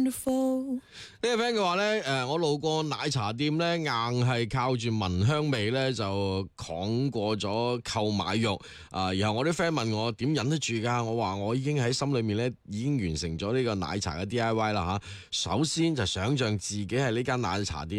呢個 friend 嘅話咧，我路過奶茶店咧，硬係靠住聞香味咧就扛過咗購買欲然後我啲 friend 問我點忍得住㗎？我話我已經喺心裏面咧已經完成咗呢個奶茶嘅 DIY 啦吓。首先就想象自己係呢間奶茶店。